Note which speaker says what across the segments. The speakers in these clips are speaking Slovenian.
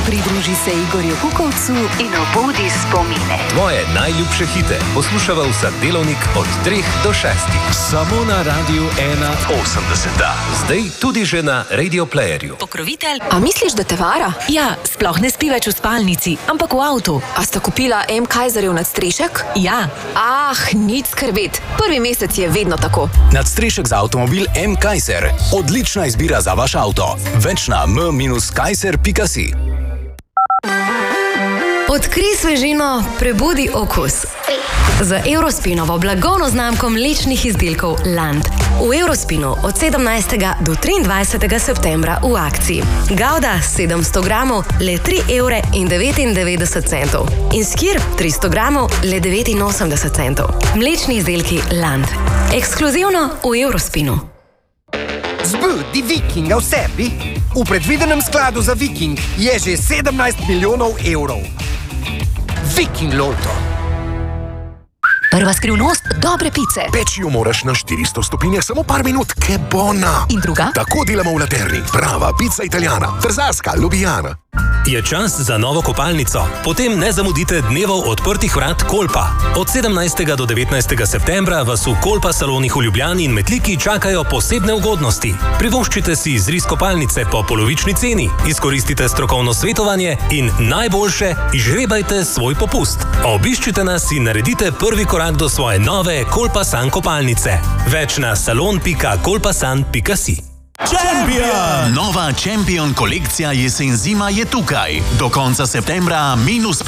Speaker 1: Pridruži se Igorju Kukovcu in obudi spomine.
Speaker 2: Tvoje najljubše hite poslušava vsak delovnik od 3 do 6. Samo na Radiu 1.80. Zdaj tudi že na Radio Playerju.
Speaker 1: Pokrovitelj. A misliš, da te vara?
Speaker 3: Ja, sploh ne spi več v spalnici, ampak v avtu.
Speaker 1: A sta kupila M. Kaiserjev nadstrešek?
Speaker 3: Ja.
Speaker 1: Nič skrbeti. Prvi mesec je vedno tako.
Speaker 4: Nadstrešek za avtomobil M. Kaiser. Odlična izbira za vaš avto. Več na m-kaiser.si.
Speaker 5: Odkrij svežino, prebudi okus. Z Eurospinovo blagovno znamko mlečnih izdelkov Land. V Eurospinu od 17. do 23. septembra v akciji. Gouda 700 gramov le 3,99 €. In skir 300 gramov le 89 centov. Mlečni izdelki Land. Ekskluzivno v Eurospinu.
Speaker 6: Zbudi Vikinga v sebi. V predvidenem skladu za Viking je že 17 milijonov evrov. Viking Lotto.
Speaker 3: Prva skrivnost dobre pice.
Speaker 7: Peči jo moraš na 400 stopinjah samo par minut, ke bona.
Speaker 3: In druga?
Speaker 7: Tako delamo v Laterni. Prava pica italijana. Trzarska, Ljubljana.
Speaker 2: Je čas za novo kopalnico? Potem ne zamudite dnevov odprtih vrat Kolpa. Od 17. do 19. septembra vas v Kolpa salonih v Ljubljani in Metliki čakajo posebne ugodnosti. Privoščite si izris kopalnice po polovični ceni, izkoristite strokovno svetovanje in najboljše, izžrebajte svoj popust. Obiščite nas in naredite prvi korak do svoje nove Kolpa-san kopalnice. Več na salon.kolpasan.si.
Speaker 8: Champion! Nova Champion kolekcija jesen-zima je tukaj. Do konca septembra minus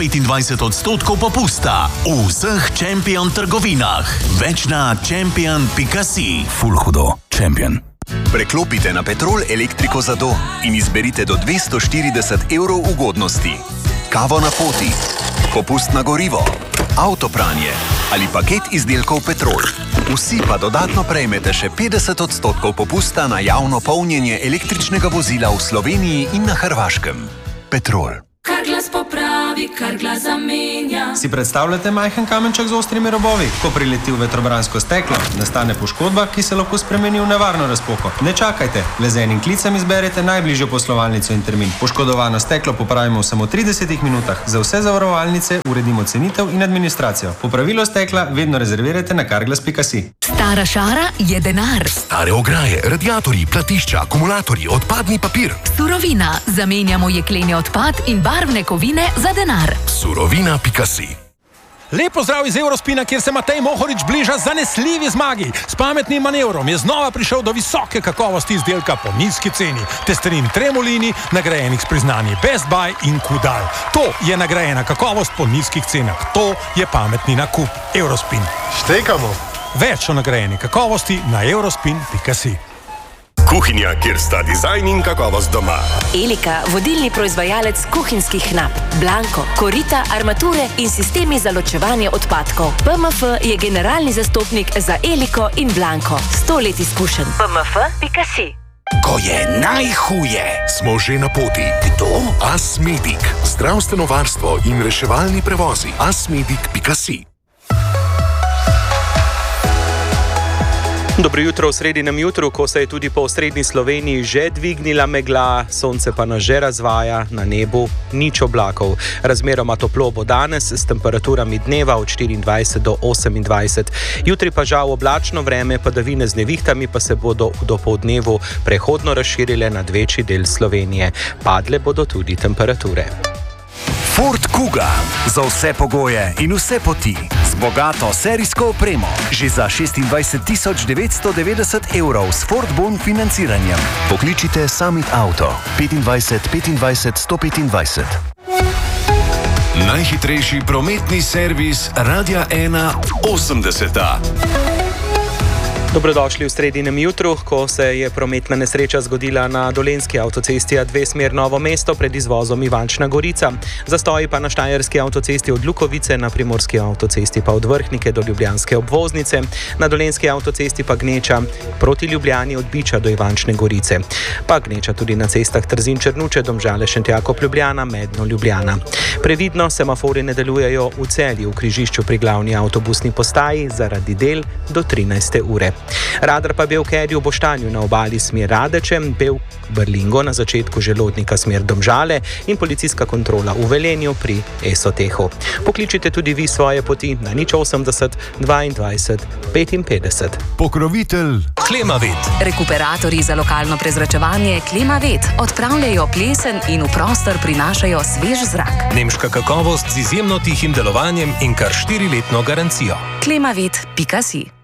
Speaker 8: 25% popusta v vseh Champion trgovinah. Več na champion.si.
Speaker 4: Ful hudo. Champion.
Speaker 9: Preklopite na Petrol elektriko za dom in izberite do 240 € ugodnosti. Kavo na poti, popust na gorivo, avtopranje ali paket izdelkov Petrol. Vsi pa dodatno prejmete še 50% popusta na javno polnjenje električnega vozila v Sloveniji in na Hrvaškem. Petrol.
Speaker 10: Kar glas popravi, kar glas zamenja.
Speaker 11: Si predstavljate majhen kamenček z ostrimi robovi? Ko prileti v vetrobransko steklo, nastane poškodba, ki se lahko spremeni v nevarno razpoko. Ne čakajte, le z enim klicem izberete najbližjo poslovalnico in termin. Poškodovano steklo popravimo v samo 30 minutah. Za vse zavarovalnice uredimo cenitev in administracijo. Popravilo stekla vedno rezervirajte na carglass.si.
Speaker 3: Stara šara je denar.
Speaker 7: Stare ograje, radiatorji, platišča, akumulatorji, odpadni papir.
Speaker 3: Surovina. Zamenjamo jekleni odpad in barvne kovine za denar.
Speaker 7: Surovina.si.
Speaker 12: Lepo zdrav iz Eurospina, kjer se Matej Mohorič bliža zanesljivi zmagi. S pametnim manevrom je znova prišel do visoke kakovosti izdelka po nizki ceni. Testerin Tremolini, nagrajenih s priznanji Best Buy in Kudal. To je nagrajena kakovost po nizkih cenah. To je pametni nakup. Eurospin.
Speaker 13: Štekamo.
Speaker 12: Več o nagrajeni kakovosti na eurospin.si.
Speaker 7: Kuhinja, kjer sta dizajn in kakovost doma.
Speaker 5: Elika, vodilni proizvajalec kuhinjskih nap. Blanko, korita, armature in sistemi za ločevanje odpadkov. PMF je generalni zastopnik za Eliko in Blanko. 100 let izkušenj. PMF.si.
Speaker 7: Ko je najhuje, smo že na poti. Kdo? Asmedic. Zdravstveno varstvo in reševalni prevozi. Asmedic.si.
Speaker 14: Dobro jutro v sredinem jutru, ko se je tudi po osrednji Sloveniji že dvignila megla, sonce pa nas že razvaja, na nebu nič oblakov. Razmeroma toplo bo danes s temperaturami dneva od 24 do 28. Jutri pa žal oblačno vreme, padavine z nevihtami pa se bodo v dopoldnevu prehodno razširile nad večji del Slovenije. Padle bodo tudi temperature.
Speaker 15: Ford Kuga. Za vse pogoje in vse poti. Z bogato serijsko opremo. Že za 26.990 € s Ford Bon financiranjem. Pokličite Summit Auto 25 25 125.
Speaker 7: Najhitrejši prometni servis Radia 1.80.
Speaker 14: Dobrodošli v sredinem jutru, ko se je prometna nesreča zgodila na Dolenjski avtocesti A2 smer Novo mesto pred izvozom Ivančna Gorica. Zastoji pa na Štajerski avtocesti od Lukovice, na Primorski avtocesti pa od Vrhnike do Ljubljanske obvoznice, na Dolenjski avtocesti pa gneča proti Ljubljani od Biča do Ivančne Gorice. Pa gneča tudi na cestah Trzin-Črnuče, Domžale, Šentjakov, Ljubljana, Medno, Ljubljana. Previdno, semafori ne delujejo v Celju v križišču pri glavni avtobusni postaji zaradi del do 13. ure. Radar pa Belkedju v Boštanju na obali smer Radeče, Berlingo na začetku želodnika smer Domžale in policijska kontrola v Velenju pri Esotehu. Pokličite tudi vi svoje poti na 080 22 55.
Speaker 13: Pokrovitelj
Speaker 3: Klimavet. Rekuperatorji za lokalno prezračevanje Klimavet odpravljajo plesen in v prostor prinašajo svež zrak.
Speaker 2: Nemška kakovost z izjemno tihim delovanjem in kar 4-letno garancijo.
Speaker 3: Klimavet.si